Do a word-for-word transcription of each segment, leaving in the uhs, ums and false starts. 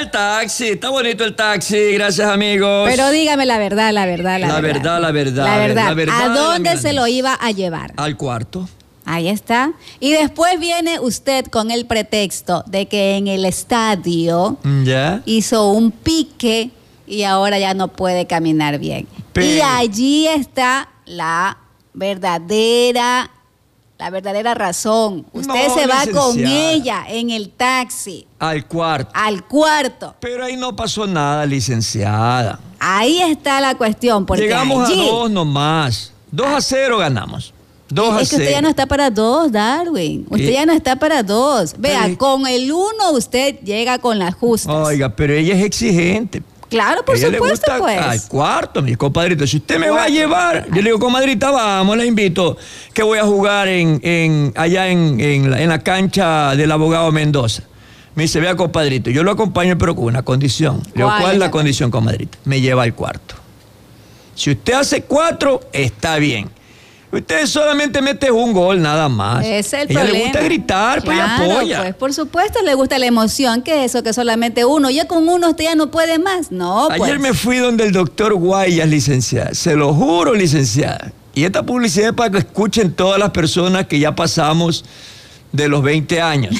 el taxi, está bonito el taxi, gracias amigos. Pero dígame la verdad, la verdad, la, la verdad. verdad. La verdad, la verdad. La verdad. ¿A dónde se lo iba a llevar? Al cuarto. Ahí está. Y después viene usted con el pretexto de que en el estadio ¿Ya? hizo un pique y ahora ya no puede caminar bien. Pero... Y allí está la verdadera, la verdadera razón. Usted no, se va con ella en el taxi. Al cuarto. Al cuarto. Pero ahí no pasó nada, licenciada. Ahí está la cuestión. Porque llegamos allí... a dos nomás. Dos a cero ganamos. Dos es que usted ya no está para dos, Darwin. Usted ¿Y? ya no está para dos. Vea, pero... con el uno usted llega con las justas. Oiga, pero ella es exigente. Claro, por ella supuesto, le gusta pues. Al cuarto, mi compadrito. Si usted me va a llevar, yo le digo, comadrita, vamos, la invito, que voy a jugar en, en, allá en, en, la, en la cancha del abogado Mendoza. Me dice, vea, compadrito, yo lo acompaño, pero con una condición. Le digo, ¿cuál es la condición, comadrita? Me lleva al cuarto. Si usted hace cuatro, está bien. Usted solamente mete un gol, nada más. Ese es el Ella problema. le gusta gritar, pues claro, ella apoya. Pues por supuesto le gusta la emoción, que eso, que solamente uno. Ya con uno usted ya no puede más. No, pues. Ayer me fui donde el doctor Guayas, licenciada. Se lo juro, licenciada. Y esta publicidad es para que escuchen todas las personas que ya pasamos de los veinte años.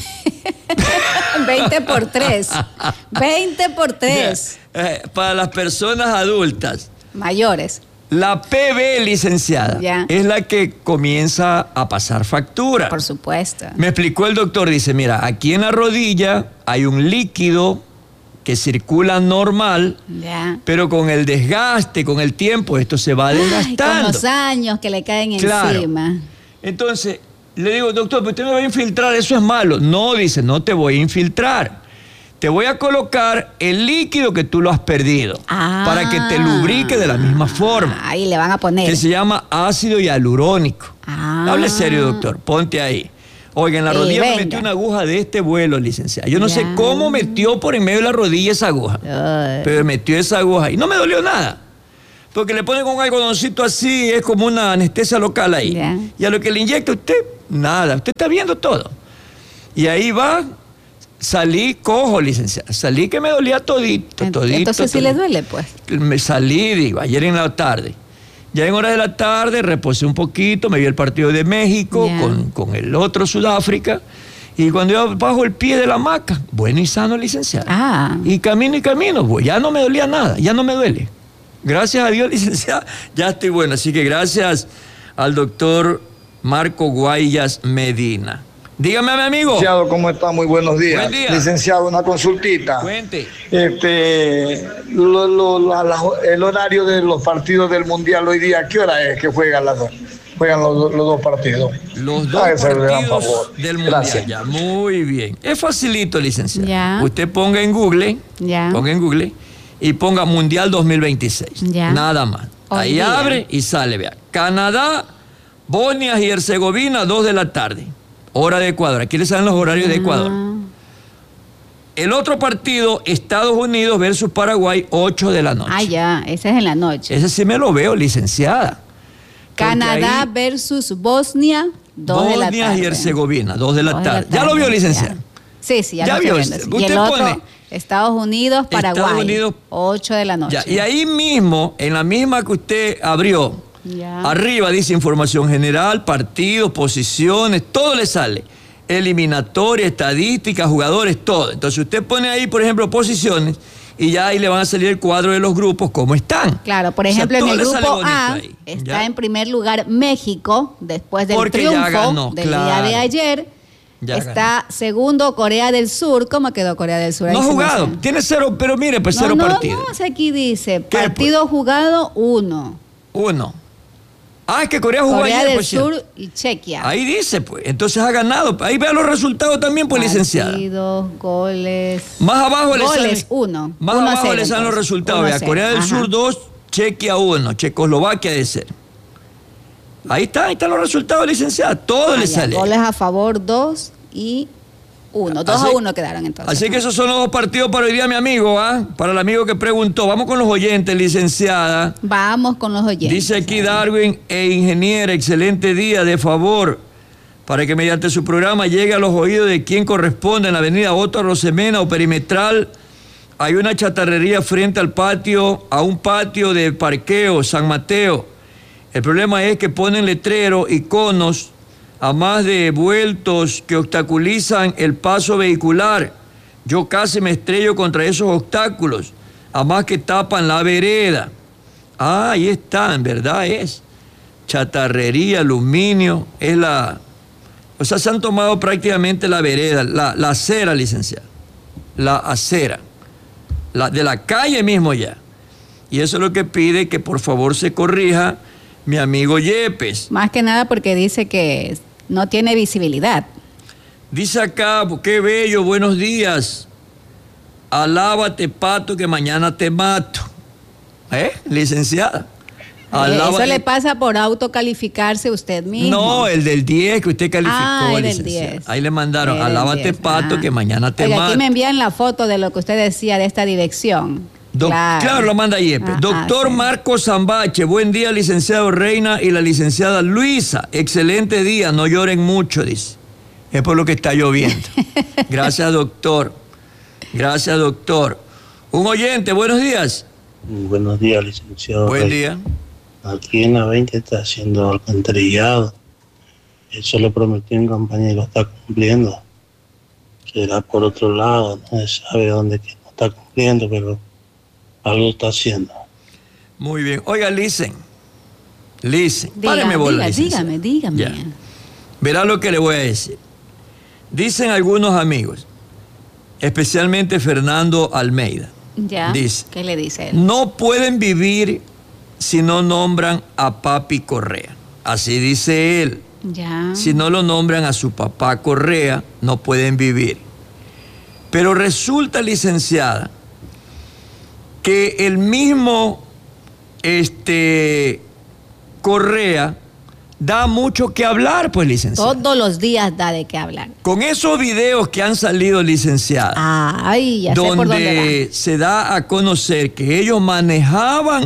veinte por tres. veinte por tres. Eh, para las personas adultas. Mayores. La P B, licenciada, ya. es la que comienza a pasar factura. Por supuesto. Me explicó el doctor, dice, mira, aquí en la rodilla hay un líquido que circula normal, ya. pero con el desgaste, con el tiempo, esto se va desgastando. Ay, con los años que le caen claro. encima. Entonces, le digo, doctor, pero usted me va a infiltrar, eso es malo. No, dice, no te voy a infiltrar. Te voy a colocar el líquido que tú lo has perdido ah, para que te lubrique de la misma forma. Ahí le van a poner. Que se llama ácido hialurónico. Ah. Hable serio, doctor. Ponte ahí. Oiga, en la rodilla me metió una aguja de este vuelo, licenciada. Yo no ya. sé cómo metió por en medio de la rodilla esa aguja. Ay. Pero metió esa aguja y no me dolió nada. Porque le ponen un algodoncito así, es como una anestesia local ahí. Ya. Y a lo que le inyecta usted, nada. Usted está viendo todo. Y ahí va... Salí cojo, licenciada. Salí que me dolía todito, todito. Entonces sí le duele, pues. Me salí, digo, ayer en la tarde. Ya en horas de la tarde reposé un poquito, me vi el partido de México yeah. con, con el otro Sudáfrica. Y cuando yo bajo el pie de la hamaca, bueno y sano, licenciada. Ah. Y camino y camino, pues ya no me dolía nada, ya no me duele. Gracias a Dios, licenciada, ya estoy bueno. Así que gracias al doctor Marco Guayas Medina. Dígame, mi amigo. Licenciado, ¿cómo está? Muy buenos días. Buen día. Licenciado, una consultita. Cuente. Este, lo, lo, la, la, el horario de los partidos del Mundial hoy día, ¿qué hora es que juegan, las, juegan los, los dos partidos? Los dos Hágase partidos del Mundial. Gracias. Ya, muy bien. Es facilito, licenciado. Ya. Usted ponga en Google, ya. ponga en Google y ponga Mundial dos mil veintiséis. Ya. Nada más. Hoy Ahí día. abre y sale, vea. Canadá, Bosnia y Herzegovina, dos de la tarde. Hora de Ecuador. Aquí les salen los horarios de Ecuador. El otro partido, Estados Unidos versus Paraguay, ocho de la noche. Ah, ya. Ese es en la noche. Ese sí me lo veo, licenciada. Canadá versus Bosnia, dos de la tarde. Bosnia y Herzegovina, dos de la tarde. ¿Ya lo vio, licenciada? Sí, sí, ya, ya lo vio. Viendo, sí. Usted y el otro, pone Estados Unidos, Paraguay, Estados Unidos, ocho de la noche. Ya, y ahí mismo, en la misma que usted abrió, ya. arriba dice información general, partidos, posiciones, todo le sale. Eliminatoria, estadísticas, jugadores, todo. Entonces usted pone ahí, por ejemplo, posiciones y ya ahí le van a salir el cuadro de los grupos, cómo están. Claro, por ejemplo, o sea, en el grupo A ahí, está ¿ya? en primer lugar México, después del Porque triunfo ganó, del claro. día de ayer. Ya está ganó. Segundo Corea del Sur. ¿Cómo quedó Corea del Sur? No ha Ahí jugado, tiene cero, pero mire, pues no, cero no, partidos. No, no, aquí dice, ¿Qué, partido pues? jugado, uno. Uno. Ah, es que Corea jugó Corea ayer, del pues, Sur ¿cierto? y Chequia. Ahí dice, pues. Entonces ha ganado. Ahí vea los resultados también, pues, licenciada. Partidos, goles. Más abajo le Goles, salen. uno. Más uno abajo cero, le salen los entonces. resultados. Vea, Corea del Ajá. Sur dos, Chequia uno, Checoslovaquia de ser. Ahí está, ahí están los resultados, licenciada. Todo Ah, le ya, sale. goles a favor, dos y uno. Dos Así, a uno quedaron entonces. Así que esos son los dos partidos para hoy día, mi amigo, ¿ah? Para el amigo que preguntó. Vamos con los oyentes, licenciada. Vamos con los oyentes. Dice aquí Darwin e ingeniera, excelente día, de favor, para que mediante su programa llegue a los oídos de quien corresponde en la avenida Otto Rosemena o Perimetral hay una chatarrería frente al patio, a un patio de parqueo, San Mateo. El problema es que ponen letreros y conos a más de vueltos que obstaculizan el paso vehicular. Yo casi me estrello contra esos obstáculos, a más que tapan la vereda. Ah, ahí está, en verdad es. Chatarrería, aluminio, es la... O sea, se han tomado prácticamente la vereda, la, la acera, licenciado. La acera. La, de la calle mismo ya. Y eso es lo que pide que por favor se corrija mi amigo Yepes. Más que nada porque dice que no tiene visibilidad. Dice acá, qué bello, buenos días. Alábate, pato, que mañana te mato. ¿Eh, licenciada? Alábate. Eso le pasa por autocalificarse usted mismo. No, el del diez que usted calificó, ah, el licenciada. del diez. Ahí le mandaron, el alábate, diez. pato, ah. que mañana te Oiga, mato. aquí me envían la foto de lo que usted decía de esta dirección. Do claro. claro, lo manda Yepes. Ah, Doctor ah, sí. Marcos Zambache, buen día, licenciado Reina y la licenciada Luisa. Excelente día, no lloren mucho, dice. Es por lo que está lloviendo. Gracias, doctor. Gracias, doctor. Un oyente, buenos días. Buenos días, licenciado. Buen Rey. día. Aquí en la veinte está haciendo alcantarillado. Eso le prometió en campaña y lo está cumpliendo. Será por otro lado, no se sabe dónde que no está cumpliendo, pero algo está haciendo. Muy bien. Oiga, Licen. Licen. Diga, Páreme bola, diga, dígame, dígame. Ya. Verá lo que le voy a decir. Dicen algunos amigos, especialmente Fernando Almeida. Ya. Dice, ¿qué le dice él? No pueden vivir si no nombran a Papi Correa. Así dice él. Ya. Si no lo nombran a su papá Correa, no pueden vivir. Pero resulta, licenciada, que el mismo este, Correa da mucho que hablar, pues, licenciada. Todos los días da de qué hablar. Con esos videos que han salido, licenciada, Ay, ya sé por dónde donde se da a conocer que ellos manejaban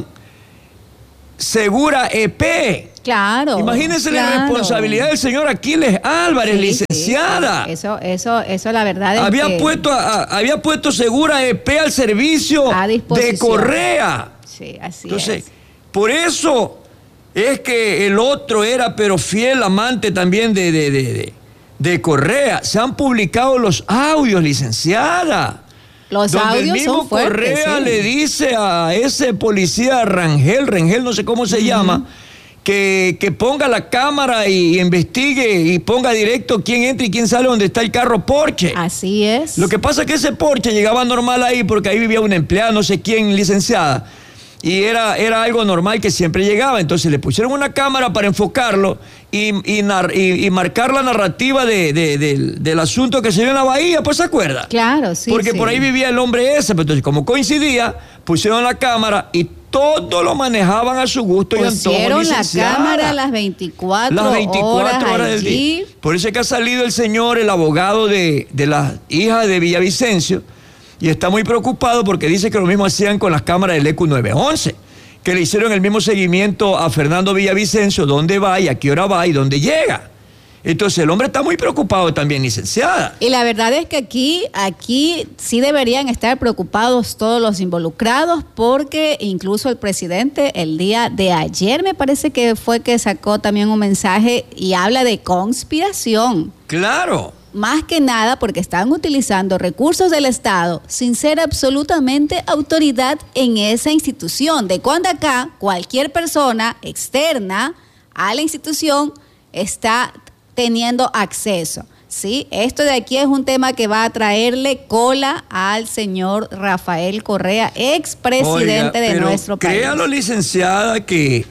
Segura E P. Claro. Imagínense claro. la responsabilidad del señor Aquiles Álvarez, sí, licenciada. Sí, eso, eso, eso la verdad es había que... puesto a, había puesto Segura E P al servicio de Correa. Sí, así Entonces, es. por eso es que el otro era, pero fiel amante también de, de, de, de, de Correa. Se han publicado los audios, licenciada. Los donde audios el mismo son fuertes, Correa sí. le dice a ese policía Rangel, Rangel no sé cómo se uh-huh. llama, que, que ponga la cámara y, y investigue y ponga directo quién entra y quién sale donde está el carro Porsche. Así es. Lo que pasa es que ese Porsche llegaba normal ahí porque ahí vivía una empleada, no sé quién, licenciada. Y era, era algo normal que siempre llegaba. Entonces le pusieron una cámara para enfocarlo y, y, nar, y, y marcar la narrativa de, de, de, del asunto que se dio en la bahía, pues se acuerda. Claro, sí. Porque sí. por ahí vivía el hombre ese. Pero entonces, como coincidía, pusieron la cámara y todo lo manejaban a su gusto y antojo. Pusieron la cámara las veinticuatro, las veinticuatro horas, horas del día. Por eso es que ha salido el señor, el abogado de, de las hijas de Villavicencio. Y está muy preocupado porque dice que lo mismo hacían con las cámaras del E Q nueve once, que le hicieron el mismo seguimiento a Fernando Villavicencio, dónde va y a qué hora va y dónde llega. Entonces el hombre está muy preocupado también, licenciada. Y la verdad es que aquí, aquí sí deberían estar preocupados todos los involucrados, porque incluso el presidente el día de ayer me parece que fue que sacó también un mensaje y habla de conspiración. Claro. Más que nada porque están utilizando recursos del Estado sin ser absolutamente autoridad en esa institución. De cuando acá cualquier persona externa a la institución está teniendo acceso. ¿Sí? Esto de aquí es un tema que va a traerle cola al señor Rafael Correa, expresidente de nuestro país. Créalo, licenciada, que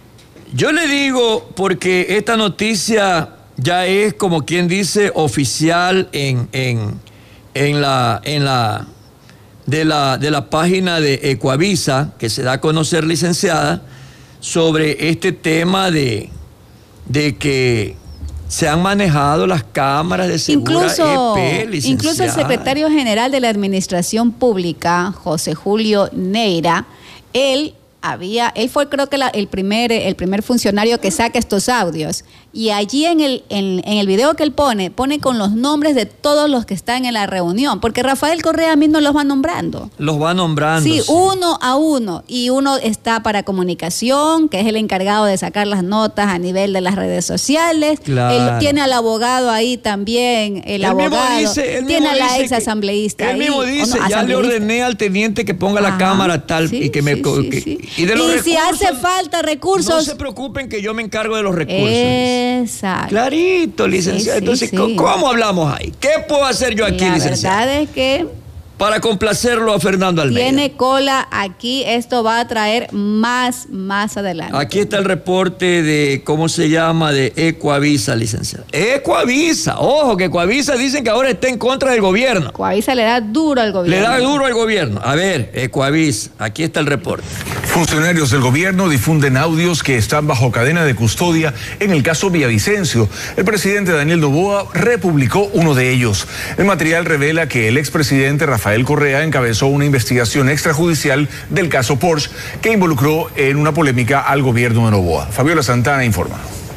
yo le digo, porque esta noticia ya es, como quien dice, oficial en, en, en la, en la, de la, de la página de Ecuavisa, que se da a conocer, licenciada, sobre este tema de, de que se han manejado las cámaras de Segura incluso, E P, licenciada. Incluso el secretario general de la Administración Pública, José Julio Neira, él había, él fue creo que la, el primer el primer funcionario que saca estos audios, y allí en el en, en el video que él pone, pone con los nombres de todos los que están en la reunión, porque Rafael Correa mismo los va nombrando. Los va nombrando. Sí, sí, uno a uno, y uno está para comunicación, que es el encargado de sacar las notas a nivel de las redes sociales. Claro. Él tiene al abogado ahí también, el Él abogado, mismo dice, él tiene mismo a la dice ex asambleísta que, él mismo ahí, dice, o no, ya le asambleísta. ordené al teniente que ponga la Ajá, cámara tal sí, y que me... sí, que- sí, sí. Y, de los Y si recursos, hace falta recursos... no se preocupen que yo me encargo de los recursos. Exacto. Clarito, licenciado. Sí, sí, Entonces, sí. ¿cómo hablamos ahí? ¿Qué puedo hacer yo aquí, La licenciado? verdad es que Para complacerlo a Fernando Almeida. tiene cola aquí, esto va a traer más, más adelante. Aquí está el reporte de, ¿cómo se llama? De Ecoavisa, licenciado. Ecoavisa, ojo, que Ecoavisa dicen que ahora está en contra del gobierno. Coavisa le da duro al gobierno. Le da duro al gobierno. A ver, Ecoavisa, aquí está el reporte. Funcionarios del gobierno difunden audios que están bajo cadena de custodia en el caso Villavicencio. El presidente Daniel Noboa republicó uno de ellos. El material revela que el expresidente Rafael Correa encabezó una investigación extrajudicial del caso Porsche que involucró en una polémica al gobierno de Noboa. Fabiola Santana informa.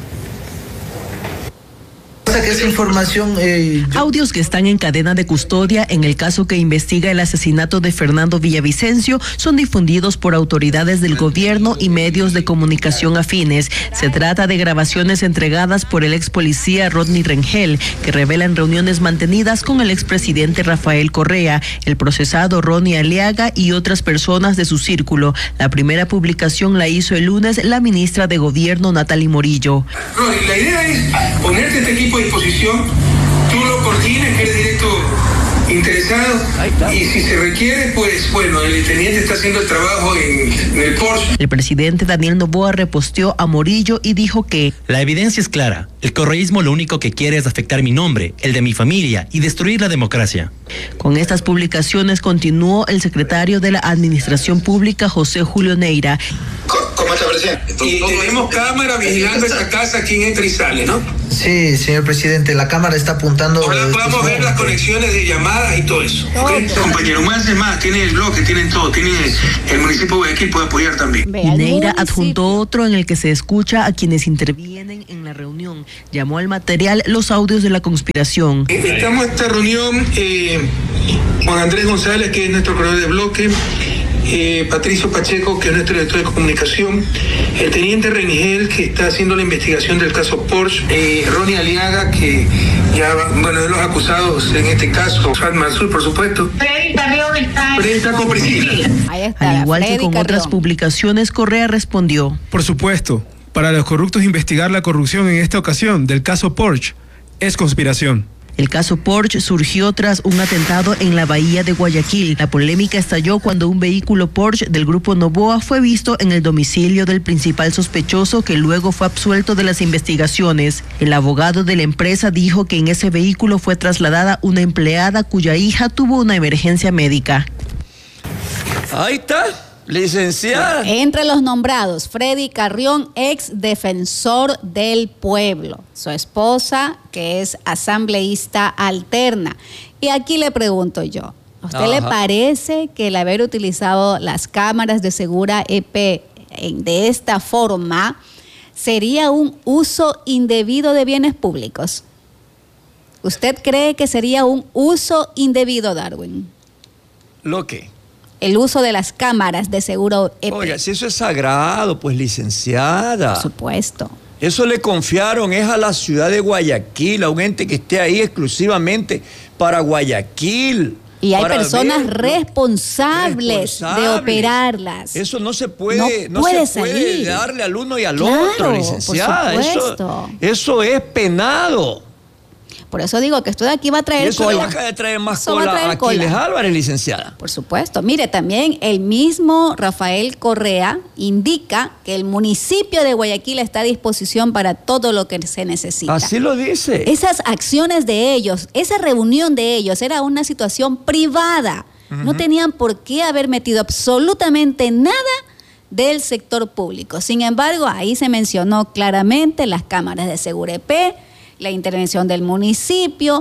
Que esa información, eh, yo... Audios que están en cadena de custodia en el caso que investiga el asesinato de Fernando Villavicencio son difundidos por autoridades del gobierno y medios de comunicación afines. Se trata de grabaciones entregadas por el ex policía Rodney Rengel, que revelan reuniones mantenidas con el expresidente Rafael Correa, el procesado Ronnie Aliaga y otras personas de su círculo. La primera publicación la hizo el lunes la ministra de Gobierno Natalie Morillo. Ronnie, la idea es ponerte este equipo a disposición, tú lo coordinas, que eres directo interesado, y si se requiere, pues bueno, el teniente está haciendo el trabajo en, en el Porsche. El presidente Daniel Noboa reposteó a Morillo y dijo que la evidencia es clara. El correísmo lo único que quiere es afectar mi nombre, el de mi familia y destruir la democracia. Con estas publicaciones continuó el secretario de la Administración Pública, José Julio Neira. ¿Cómo está, presidente? Y tenemos cámara vigilando esta casa, quién entra y sale, ¿no? Sí, señor presidente, la cámara está apuntando... Ahora podemos ver las conexiones de llamadas y todo eso. ¿Okay? Compañero, más es más, tiene el bloque, tienen todo, tiene el municipio de Guayaquil, puede apoyar también. Neira adjuntó otro en el que se escucha a quienes intervienen en la reunión. Llamó al material los audios de la conspiración. Estamos en esta reunión, eh, Juan Andrés González, que es nuestro coordinador de bloque, Eh, Patricio Pacheco, que es nuestro director de comunicación, el teniente Rengel, que está haciendo la investigación del caso Porsche, eh, Ronnie Aliaga, que ya, bueno, de los acusados en este caso, Fat Mansur, por supuesto. Freddy Carrión está... Freddy está con Priscila. Ahí está, Al igual Freddy que con Carrión. otras publicaciones, Correa respondió. Por supuesto, para los corruptos investigar la corrupción en esta ocasión del caso Porsche es conspiración. El caso Porsche surgió tras un atentado en la bahía de Guayaquil. La polémica estalló cuando un vehículo Porsche del grupo Noboa fue visto en el domicilio del principal sospechoso, que luego fue absuelto de las investigaciones. El abogado de la empresa dijo que en ese vehículo fue trasladada una empleada cuya hija tuvo una emergencia médica. Ahí está, licenciada. Entre los nombrados, Freddy Carrión, ex defensor del pueblo. Su esposa, que es asambleísta alterna. Y aquí le pregunto yo, ¿a usted Ajá. le parece que el haber utilizado las cámaras de Segura E P en, de esta forma sería un uso indebido de bienes públicos? ¿Usted cree que sería un uso indebido, Darwin? ¿Lo qué? El uso de las cámaras de Seguro E P. Oiga, si eso es sagrado, pues licenciada. Por supuesto. Eso le confiaron es a la ciudad de Guayaquil, a un ente que esté ahí exclusivamente para Guayaquil. Y hay para personas ver, responsables, responsables de operarlas. Eso no se puede, no, no puede se puede salir. darle al uno y al claro, otro, licenciada. Por supuesto. Eso, eso es penado. Por eso digo que esto de aquí va a traer y eso cola. Le va a traer más eso cola a Aquiles Álvarez, licenciada. Por supuesto. Mire, también el mismo Rafael Correa indica que el municipio de Guayaquil está a disposición para todo lo que se necesita. Así lo dice. Esas acciones de ellos, esa reunión de ellos era una situación privada. Uh-huh. No tenían por qué haber metido absolutamente nada del sector público. Sin embargo, ahí se mencionó claramente las cámaras de Segura E P, la intervención del municipio,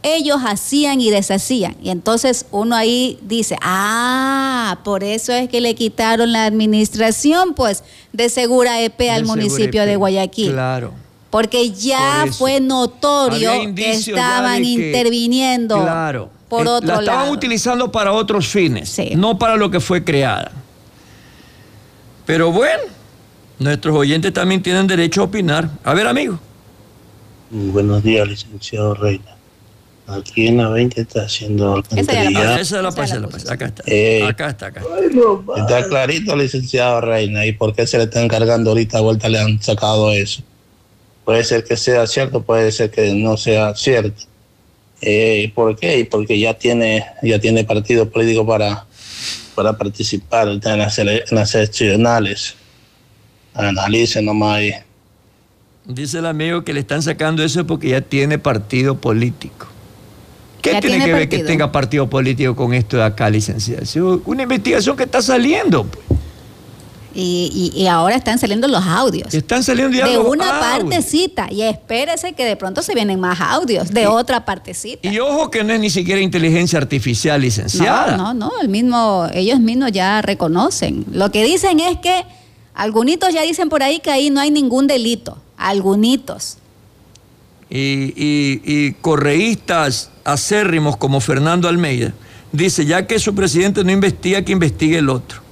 ellos hacían y deshacían. Y entonces uno ahí dice, ah, por eso es que le quitaron la administración, pues, de Segura E P al municipio E P de Guayaquil. Claro. Porque ya fue notorio que estaban que, interviniendo claro, por otro lado. La estaban lado. utilizando para otros fines, sí. no para lo que fue creada. Pero bueno, nuestros oyentes también tienen derecho a opinar. A ver, amigo. Buenos días, licenciado Reina. Aquí en la veinte está haciendo alcantarillado. Esa es la paz, esa es la paz. Acá está. Eh, acá está, acá está. Está clarito, licenciado Reina. ¿Y por qué se le está encargando ahorita? A vuelta le han sacado eso. Puede ser que sea cierto, puede ser que no sea cierto. Eh, ¿Por qué? Porque ya tiene, ya tiene partido político para, para participar en las, en las eleccionales. Analicen nomás ahí. Dice el amigo que le están sacando eso porque ya tiene partido político. ¿Qué ya tiene, tiene que partido. ver que tenga partido político con esto de acá, licenciado? Es una investigación que está saliendo, pues. Y, y, y ahora están saliendo los audios. Están saliendo ya de los una audios. partecita. Y espérese que de pronto se vienen más audios de y, otra partecita. Y ojo que no es ni siquiera inteligencia artificial, licenciada. No, no, no. El mismo, ellos mismos ya reconocen. Lo que dicen es que algunitos ya dicen por ahí que ahí no hay ningún delito. Algunitos. Y, y, y correístas acérrimos como Fernando Almeida dice, ya que su presidente no investiga, que investigue el otro.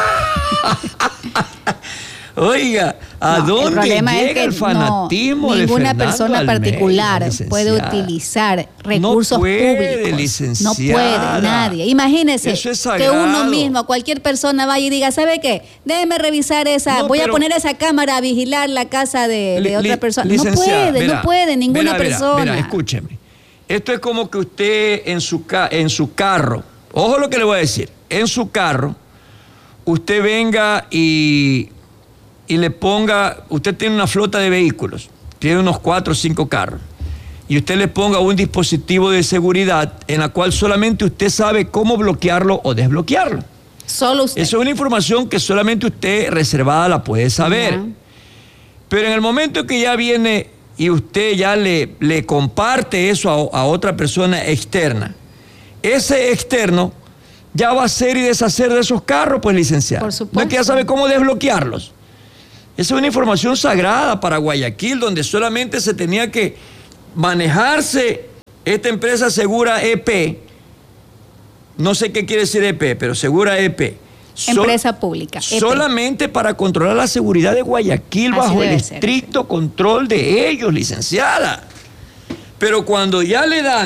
Oiga, ¿a no, dónde el llega es que el fanatismo no, de ninguna Fernando persona Almeida, particular licenciada. puede utilizar recursos no puede, públicos. Licenciada. No puede, nadie. Imagínese Eso es que uno mismo, cualquier persona vaya y diga, ¿sabe qué? Déjeme revisar esa, no, voy a poner esa cámara a vigilar la casa de, de otra persona. No puede, verá, no puede, ninguna verá, persona. Verá, verá, escúcheme. Esto es como que usted en su, en su carro, ojo lo que le voy a decir, en su carro, usted venga y, y le ponga, usted tiene una flota de vehículos, tiene unos cuatro o cinco carros, y usted le ponga un dispositivo de seguridad en la cual solamente usted sabe cómo bloquearlo o desbloquearlo. Solo usted. Eso es una información que solamente usted reservada la puede saber. Uh-huh. Pero en el momento que ya viene y usted ya le, le comparte eso a, a otra persona externa, ese externo ya va a hacer y deshacer de esos carros, pues, licenciado. Por supuesto. No es que ya sabe cómo desbloquearlos. Esa es una información sagrada para Guayaquil, donde solamente se tenía que manejarse esta empresa Segura E P. No sé qué quiere decir E P, pero Segura E P. Empresa Sol, pública. E P. Solamente para controlar la seguridad de Guayaquil. Así bajo el ser. estricto control de ellos, licenciada. Pero cuando ya le dan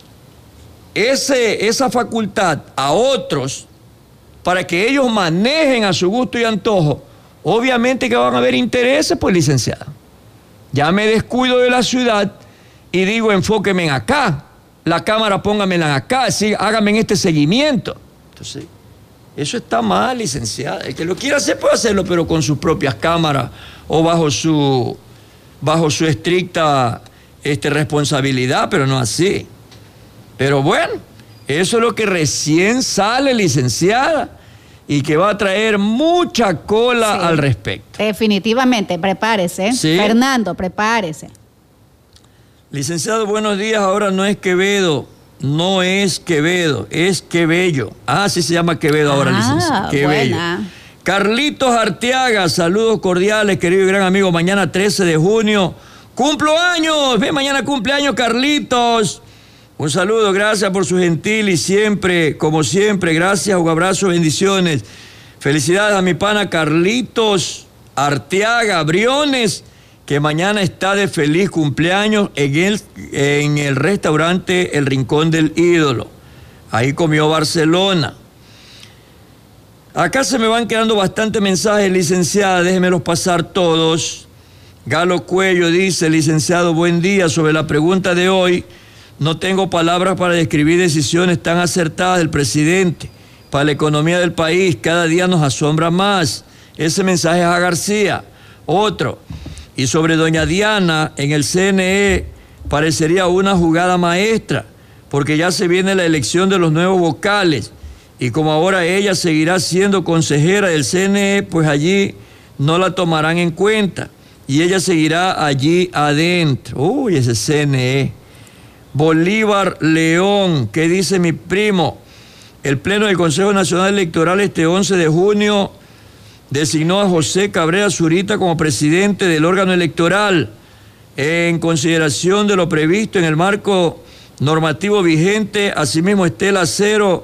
Ese, esa facultad a otros para que ellos manejen a su gusto y antojo, obviamente que van a haber intereses, pues, licenciada. Ya me descuido de la ciudad y digo, enfóquenme en acá, la cámara póngamela acá, sí, háganme en este seguimiento. Entonces, eso está mal, licenciada. El que lo quiera hacer puede hacerlo, pero con sus propias cámaras o bajo su, bajo su estricta este, responsabilidad, pero no así. Pero bueno, eso es lo que recién sale, licenciada, y que va a traer mucha cola sí, al respecto. Definitivamente, prepárese. ¿Sí? Fernando, prepárese. Licenciado, buenos días. Ahora no es Quevedo, no es Quevedo, es Quebello. Ah, sí se llama Quevedo ahora, ah, licenciado. Quebello. Buena. Carlitos Arteaga, saludos cordiales, querido y gran amigo. Mañana trece de junio, cumplo años. Ve, mañana cumpleaños, Carlitos. Un saludo, gracias por su gentil y siempre, como siempre, gracias, un abrazo, bendiciones. Felicidades a mi pana Carlitos Arteaga Briones, que mañana está de feliz cumpleaños en el, en el restaurante El Rincón del Ídolo. Ahí comió Barcelona. Acá se me van quedando bastantes mensajes, licenciada, déjenmelos pasar todos. Galo Cuello dice, licenciado, buen día, sobre la pregunta de hoy. No tengo palabras para describir decisiones tan acertadas del presidente para la economía del país. Cada día nos asombra más. Ese mensaje es a García. Otro. Y sobre doña Diana, en el C N E parecería una jugada maestra, porque ya se viene la elección de los nuevos vocales. Y como ahora ella seguirá siendo consejera del C N E, pues allí no la tomarán en cuenta. Y ella seguirá allí adentro. Uy, ese C N E. Bolívar León. ¿Qué dice mi primo? El Pleno del Consejo Nacional Electoral este once de junio designó a José Cabrera Zurita como presidente del órgano electoral en consideración de lo previsto en el marco normativo vigente. Asimismo, Estela Cero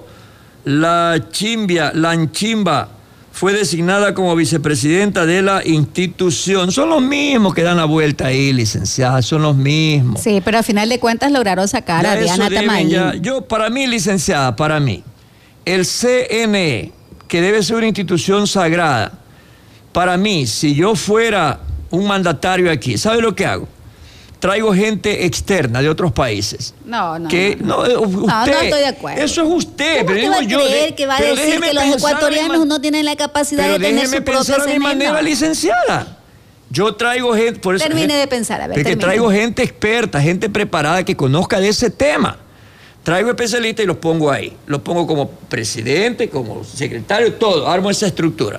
La Chimbia, Lanchimba fue designada como vicepresidenta de la institución. Son los mismos que dan la vuelta ahí, licenciada, son los mismos. Sí, pero al final de cuentas lograron sacar ya a Diana Tamaín. Yo, para mí, licenciada, para mí, el C N E, que debe ser una institución sagrada, para mí, si yo fuera un mandatario aquí, ¿sabe lo que hago? Traigo gente externa de otros países. No, no. Que, no, no, usted, no, no estoy de acuerdo. Eso es usted. ¿Cómo pero te va a yo, creer que va a decir que los ecuatorianos no tienen la capacidad de tener su propio pensar de mi manera, licenciada. Yo traigo gente... Por eso, termine gente, de pensar, a ver, porque termine. traigo gente experta, gente preparada que conozca de ese tema. Traigo especialistas y los pongo ahí. Los pongo como presidente, como secretario, todo. Armo esa estructura.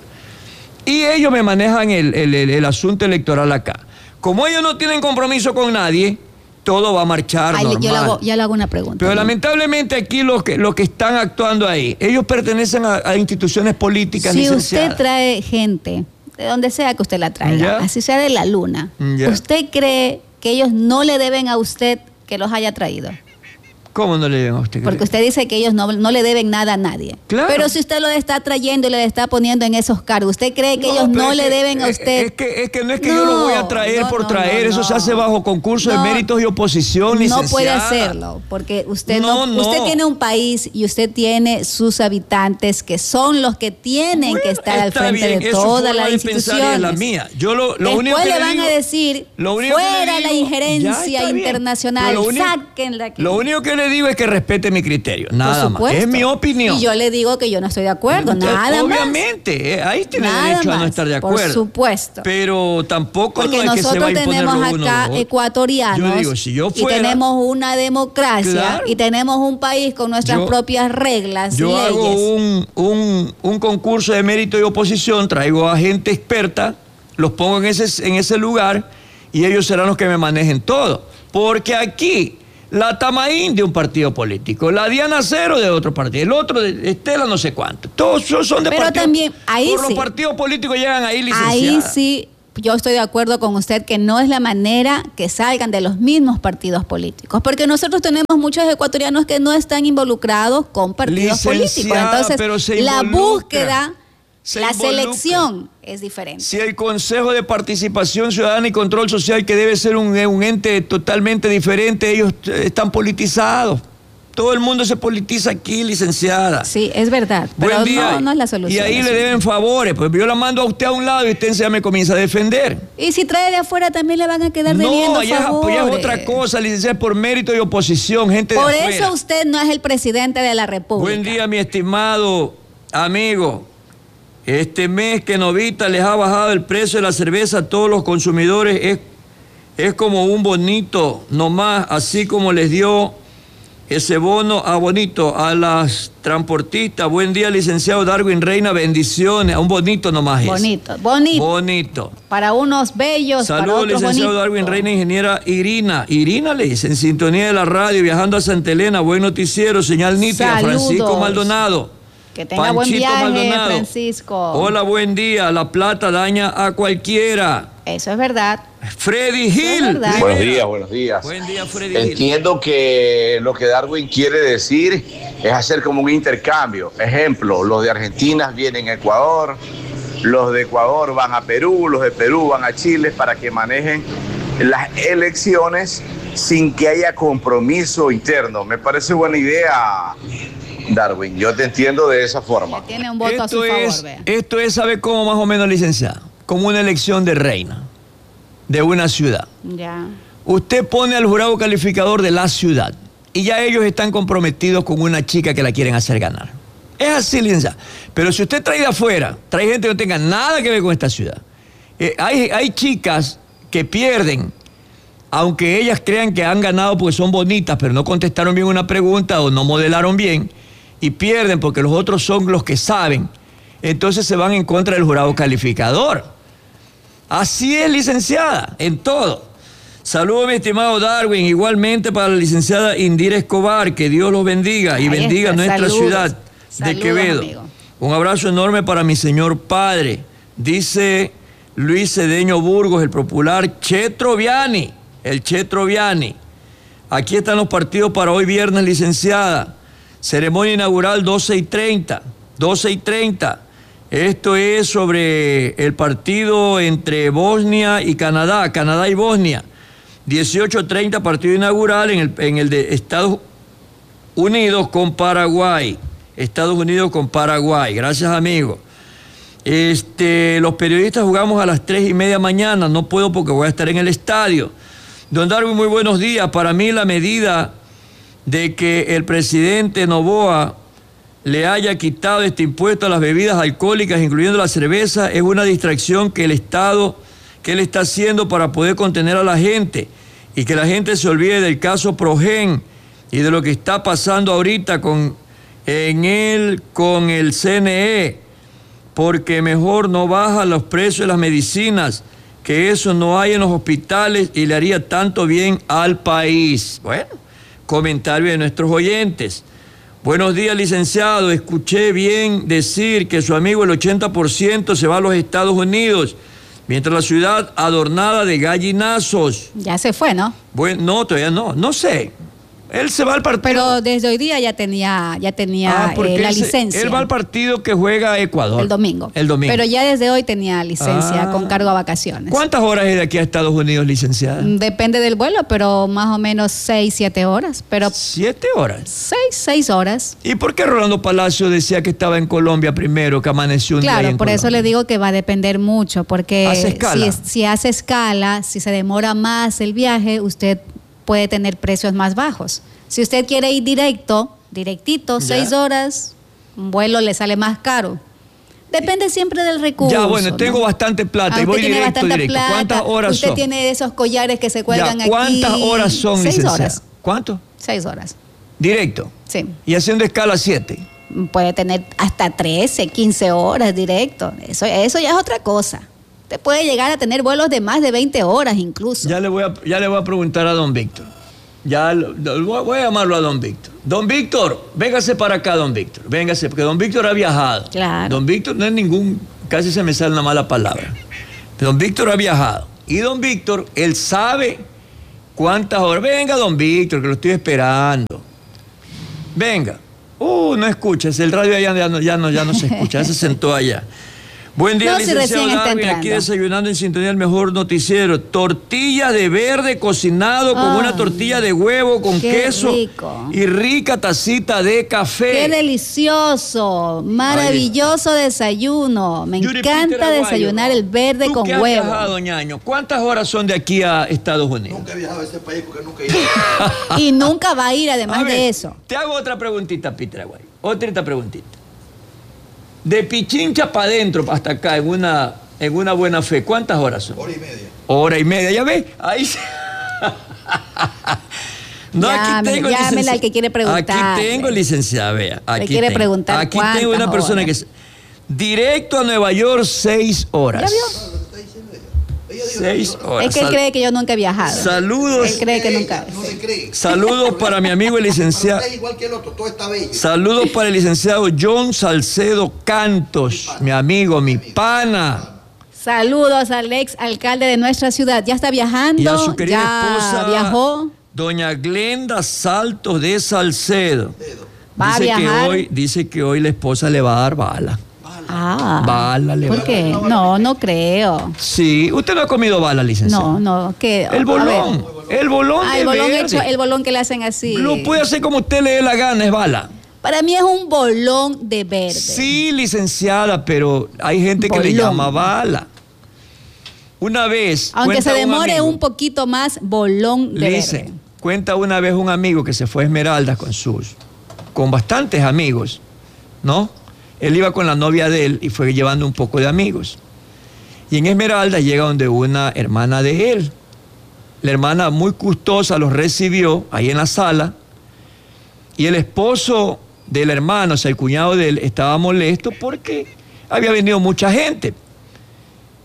Y ellos me manejan el, el, el, el asunto electoral acá. Como ellos no tienen compromiso con nadie, todo va a marchar Ay, normal. Yo le hago, ya le hago una pregunta. Pero ¿no? lamentablemente aquí los que, los que están actuando ahí, ellos pertenecen a, a instituciones políticas, si licenciadas. Usted trae gente, de donde sea que usted la traiga, ¿Ya? así sea de la luna, ¿Ya? ¿usted cree que ellos no le deben a usted que los haya traído? ¿Cómo no le deben a usted? Porque usted dice que ellos no, no le deben nada a nadie. Claro. Pero si usted lo está trayendo y le está poniendo en esos cargos, ¿usted cree que no, ellos no le que, deben a usted? Es que, es que no es que no, yo lo voy a traer no, por no, traer, no, eso no. se hace bajo concurso no, de méritos y oposición, licenciada. No puede hacerlo, porque usted no, no, usted no. tiene un país y usted tiene sus habitantes que son los que tienen bueno, que estar al frente bien, de todas las instituciones. Es la mía. Yo lo, lo Después único que le van digo, a decir, fuera la injerencia internacional, sáquenla aquí. Lo único que le digo es que respete mi criterio, nada más. Es mi opinión. Y yo le digo que yo no estoy de acuerdo, Usted, nada obviamente, más. Obviamente, ahí tiene nada derecho más, a no estar de acuerdo. Por supuesto. Pero tampoco Porque no es que se va a nosotros tenemos uno acá uno, ecuatorianos yo digo, si yo fuera, y tenemos una democracia claro, y tenemos un país con nuestras yo, propias reglas yo y leyes. Yo hago un, un, un concurso de mérito y oposición, traigo a gente experta, los pongo en ese, en ese lugar y ellos serán los que me manejen todo. Porque aquí la Tamaín de un partido político, la Diana Cero de otro partido, el otro de Estela no sé cuánto. Todos son de Pero partidos. también, ahí por sí. los partidos políticos llegan ahí, licenciada. Ahí sí, yo estoy de acuerdo con usted que no es la manera que salgan de los mismos partidos políticos. Porque nosotros tenemos muchos ecuatorianos que no están involucrados con partidos políticos. Entonces, pero se la involucra. búsqueda, Se la involucra. selección es diferente. Si el Consejo de Participación Ciudadana y Control Social, que debe ser un, un ente totalmente diferente, ellos están politizados. Todo el mundo se politiza aquí, licenciada. Sí, es verdad, Buen pero día. no, no es la solución. Y ahí le deben favores, pues yo la mando a usted a un lado y usted ya me comienza a defender. Y si trae de afuera también le van a quedar no, debiendo ya, favores. ya es otra cosa, licenciada, por mérito y oposición, gente Por de afuera. eso usted no es el presidente de la República. Buen día, mi estimado amigo. Este mes que Novita les ha bajado el precio de la cerveza a todos los consumidores es, es como un bonito nomás, así como les dio ese bono a bonito a las transportistas. Buen día, licenciado Darwin Reina, bendiciones. A un bonito nomás es. Bonito, bonito. Bonito. Para unos bellos, para Saludos, otros licenciado bonitos. Darwin Reina, ingeniera Irina. Irina le dice, en sintonía de la radio, viajando a Santa Elena, buen noticiero, señal nítida. Saludos. Francisco Maldonado. Que tenga buen Panchito viaje, Maldonado. Francisco. Hola, buen día. La plata daña a cualquiera. Eso es verdad. Freddy Eso es Gil. verdad. Buenos días, buenos días. Buen día, Freddy Gil. Entiendo que lo que Darwin quiere decir es hacer como un intercambio. Ejemplo, los de Argentina vienen a Ecuador, los de Ecuador van a Perú, los de Perú van a Chile para que manejen las elecciones sin que haya compromiso interno. Me parece buena idea, Darwin. Yo te entiendo de esa forma. Tiene un voto esto a su favor, es, vea. Esto es, ¿sabe cómo más o menos, licenciado? Como una elección de reina de una ciudad. Ya. Usted pone al jurado calificador de la ciudad y ya ellos están comprometidos con una chica que la quieren hacer ganar. Es así, licenciado. Pero si usted trae de afuera, trae gente que no tenga nada que ver con esta ciudad. Eh, hay, hay chicas que pierden, aunque ellas crean que han ganado porque son bonitas, pero no contestaron bien una pregunta o no modelaron bien, y pierden porque los otros son los que saben, entonces se van en contra del jurado calificador. Así es, licenciada, en todo. Saludos, mi estimado Darwin, igualmente para la licenciada Indira Escobar, que Dios los bendiga y Ahí bendiga está. nuestra Saludos. ciudad de Saludos, Quevedo. amigo. Un abrazo enorme para mi señor padre, dice Luis Cedeño Burgos, el popular Chetro Viani, el Chetro Viani. Aquí están los partidos para hoy viernes, licenciada. Ceremonia inaugural doce y treinta, doce y treinta. Esto es sobre el partido entre Bosnia y Canadá, Canadá y Bosnia. dieciocho treinta, partido inaugural en el, en el de Estados Unidos con Paraguay. Estados Unidos con Paraguay. Gracias, amigo. Este, los periodistas jugamos a las tres y media mañana. No puedo porque voy a estar en el estadio. Don Darwin, muy buenos días. Para mí la medida de que el presidente Noboa le haya quitado este impuesto a las bebidas alcohólicas, incluyendo la cerveza, es una distracción que el Estado, que él está haciendo para poder contener a la gente y que la gente se olvide del caso Progen y de lo que está pasando ahorita con, en él, con el C N E, porque mejor no baja los precios de las medicinas, que eso no hay en los hospitales y le haría tanto bien al país. Bueno, comentario de nuestros oyentes. Buenos días, licenciado. Escuché bien decir que su amigo el ochenta por ciento se va a los Estados Unidos, mientras la ciudad adornada de gallinazos. Ya se fue, ¿no? Bueno, no, todavía no. No sé. Él se va al partido. Pero desde hoy día ya tenía, ya tenía ah, eh, la él se, licencia. Él va al partido que juega a Ecuador. El domingo. El domingo. Pero ya desde hoy tenía licencia ah. con cargo a vacaciones. ¿Cuántas horas es de aquí a Estados Unidos, licenciada? Depende del vuelo, pero más o menos seis, siete horas. Pero ¿Siete horas? Seis, seis horas. ¿Y por qué Rolando Palacio decía que estaba en Colombia primero, que amaneció un claro, día en por Colombia? Eso le digo que va a depender mucho, porque ¿Hace escala? Si, si hace escala, si se demora más el viaje, usted puede tener precios más bajos. Si usted quiere ir directo, directito, ya. seis horas, un vuelo le sale más caro. Depende siempre del recurso. Ya, bueno, tengo ¿no? bastante plata ah, y voy tiene directo, bastante directo. Plata, ¿Cuántas horas usted son? Usted tiene esos collares que se cuelgan ya, aquí. ¿cuántas horas son, Seis licenciada? horas. ¿Cuánto? Seis horas. Directo. Sí. Y haciendo escala siete. Puede tener hasta trece, quince horas directo. Eso, eso ya es otra cosa. Usted puede llegar a tener vuelos de más de veinte horas incluso. Ya le voy a, ya le voy a preguntar a don Víctor. Ya lo, lo, voy a llamarlo a don Víctor. Don Víctor, véngase para acá, don Víctor. Véngase, porque don Víctor ha viajado. Claro. Don Víctor no es ningún, casi se me sale una mala palabra. Don Víctor ha viajado. Y don Víctor, él sabe cuántas horas. Venga, don Víctor, que lo estoy esperando. Venga. Uh, no escuchas. El radio ya, ya, no, ya, no, ya no se escucha. Ya se sentó allá. Buen día, no, si licenciado Darwin, aquí desayunando en sintonía el mejor noticiero. Tortilla de verde cocinado con oh, una tortilla de huevo con queso rico. Y rica tacita de café. ¡Qué delicioso! Maravilloso desayuno. Me Yuri encanta Peter Aguayo, desayunar el verde ¿tú con qué has huevo. viajado, ñaño? ¿Cuántas horas son de aquí a Estados Unidos? Nunca he viajado a este país porque nunca he ido. Y nunca va a ir además a ver, de eso. Te hago otra preguntita, Peter Aguayo. Otra preguntita. De Pichincha para adentro, hasta acá, en una, en una buena fe, ¿cuántas horas son? Hora y media. Hora y media, ¿ya ves? Ahí se... No, llámela, aquí tengo llámela licencia... al que quiere preguntar. Aquí tengo, licenciada, vea. Aquí Le quiere tengo. preguntar Aquí tengo una persona horas. que... Es... Directo a Nueva York, seis horas. ¿Ya vio? Seis horas. Es que él cree que yo nunca he viajado. Saludos. Él cree que nunca. No se cree. Saludos para mi amigo el licenciado. Es igual que el otro, todo está bello. Saludos para el licenciado John Salcedo Cantos, mi amigo, mi pana. Saludos al ex alcalde de nuestra ciudad. Ya está viajando. Y a su querida ya esposa, viajó. doña Glenda Saltos de Salcedo. Va a Dice que viajar. hoy, dice que hoy la esposa le va a dar bala. Ah. Bala le va ¿Por a qué? dar. No, no creo. Sí, usted no ha comido bala, licenciado. No, no, que El bolón, el bolón ah, de el bolón verde. hecho, el bolón que le hacen así. Lo puede hacer como usted le dé la gana, es bala. Para mí es un bolón de verde. Sí, licenciada, pero hay gente que le Bolón. llama bala. Una vez. Aunque se cuenta un demore amigo, un poquito más, bolón de le verde. dice, cuenta una vez un amigo que se fue a Esmeraldas con sus, con bastantes amigos, ¿no? Él iba con la novia de él y fue llevando un poco de amigos. Y en Esmeraldas llega donde una hermana de él. La hermana muy gustosa los recibió ahí en la sala. Y el esposo del hermano, o sea, el cuñado de él, estaba molesto porque había venido mucha gente.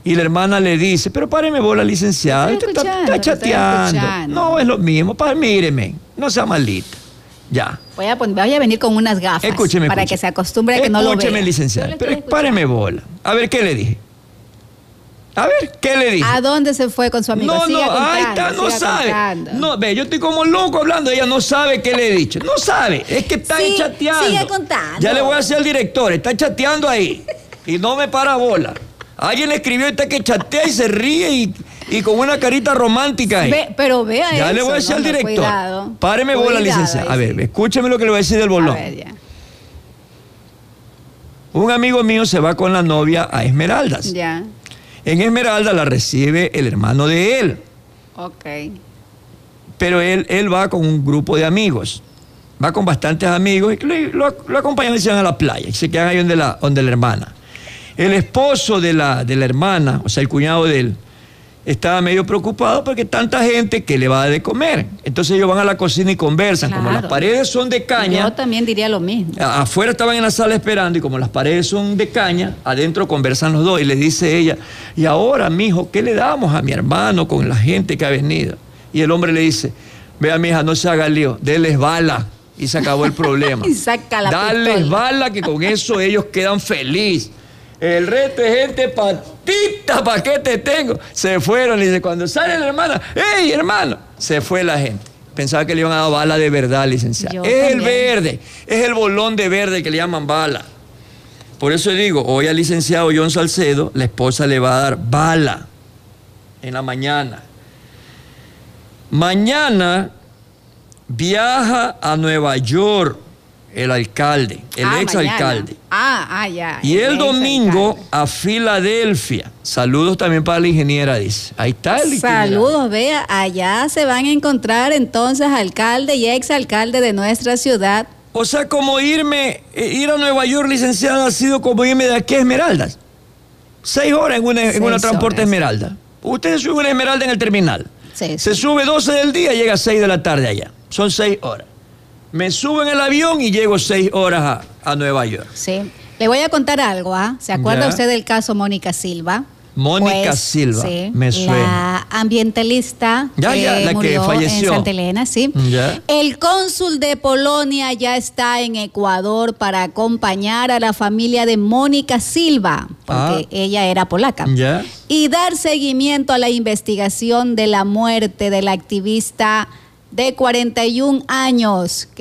Y la hermana le dice, pero páreme bola, licenciada, usted está, está chateando. No, es lo mismo, pa, míreme, no sea malita. Ya. Voy a, poner, voy a venir con unas gafas escúcheme, para escúcheme. que se acostumbre a que no lo vea. Escúcheme, licenciada, pero páreme bola. A ver, ¿qué le dije? A ver, ¿qué le dije? ¿A dónde se fue con su amigo? No, siga no, contando, ahí está, no sabe. Contando. No, ve, yo estoy como loco hablando, ella no sabe qué le he dicho. No sabe, es que está sí, ahí chateando. Sigue contando. Ya le voy a decir al director, está chateando ahí y no me para bola. Alguien le escribió, está que chatea y se ríe y, y con una carita romántica ahí. Ve, pero vea eso. Ya le voy a decir no, al director. Cuidado. Páreme bola, licenciada. A ver, escúcheme lo que le voy a decir del bolón. A ver, ya. Un amigo mío se va con la novia a Esmeraldas. Ya. En Esmeralda la recibe el hermano de él. Ok. Pero él, él va con un grupo de amigos. Va con bastantes amigos y lo, lo, lo acompañan y se van a la playa. Y se quedan ahí donde la, donde la hermana. El esposo de la, de la hermana, o sea, el cuñado de él, estaba medio preocupado porque tanta gente que le va a de comer. Entonces ellos van a la cocina y conversan. Claro. Como las paredes son de caña. Yo también diría lo mismo. Afuera estaban en la sala esperando y como las paredes son de caña, adentro conversan los dos y le dice ella, y ahora, mijo, ¿qué le damos a mi hermano con la gente que ha venido? Y el hombre le dice, vea, mija, no se haga lío, déles bala. Y se acabó el problema. Y saca la Dales pistola. bala que con eso ellos quedan felices. El resto es gente patita, ¿para qué te tengo? Se fueron y dice, cuando sale la hermana, ¡ey, hermano! Se fue la gente. Pensaba que le iban a dar bala de verdad, licenciado. Yo es también. el verde, es el bolón de verde que le llaman bala. Por eso digo, hoy al licenciado John Salcedo, la esposa le va a dar bala en la mañana. Mañana viaja a Nueva York el alcalde, el ah, exalcalde. Ah, ah, ya. Y el, el domingo a Filadelfia. Saludos también para la ingeniera, dice. Ahí está el Saludos, vea, allá se van a encontrar entonces alcalde y exalcalde de nuestra ciudad. O sea, como irme, eh, ir a Nueva York, licenciada, ha sido como irme de aquí a Esmeraldas. Seis horas en una, en una transporte horas. Esmeralda. Usted sube una Esmeralda en el terminal. Sí, Se sí. sube doce del día, llega a seis de la tarde allá. Son seis horas. Me subo en el avión y llego seis horas a, a Nueva York. Sí. Le voy a contar algo, ¿ah? ¿Se acuerda Ya. usted del caso Mónica Silva? Mónica Pues, Silva, sí, me suena. La ambientalista Ya, que ya, la que murió falleció. en Santa Elena, sí. Ya. El cónsul de Polonia ya está en Ecuador para acompañar a la familia de Mónica Silva, porque Ah. ella era polaca. Ya. Y dar seguimiento a la investigación de la muerte de la activista de cuarenta y un años que